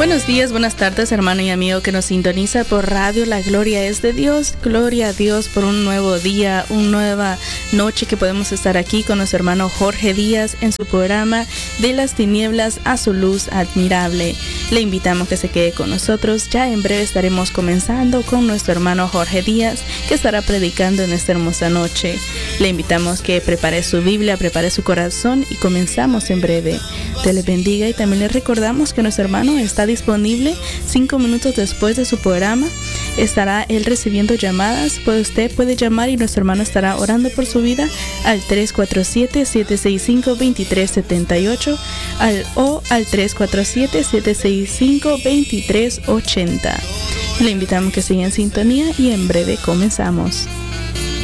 Buenos días, buenas tardes, hermano y amigo que nos sintoniza por radio. La gloria es de Dios. Gloria a Dios por un nuevo día, una nueva noche que podemos estar aquí con nuestro hermano Jorge Díaz en su programa De las tinieblas a su luz admirable. Le invitamos que se quede con nosotros. Ya en breve estaremos comenzando con nuestro hermano Jorge Díaz, que estará predicando en esta hermosa noche. Le invitamos que prepare su Biblia, prepare su corazón y comenzamos en breve. Dios le bendiga y también le recordamos que nuestro hermano está disponible 5 minutos después de su programa. Estará él recibiendo llamadas. Usted puede llamar y nuestro hermano estará orando por su vida al 347-765-2378 o al 347-765-2380. Le invitamos que siga en sintonía y en breve comenzamos.